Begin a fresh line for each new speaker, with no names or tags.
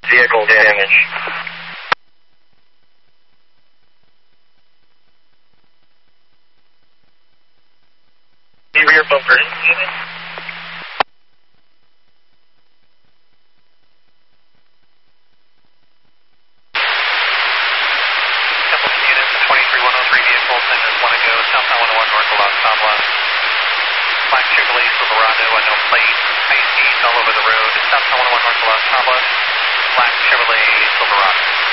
vehicle damage. The rear bumper is moving.
Templeton units, 23103 vehicles, engines 1 to go, southbound 101 north of Los Tablas. Black Chevrolet Silverado, unknown plate, high speeds all over the road, southbound 101 north of Las Tablas, black Chevrolet Silverado.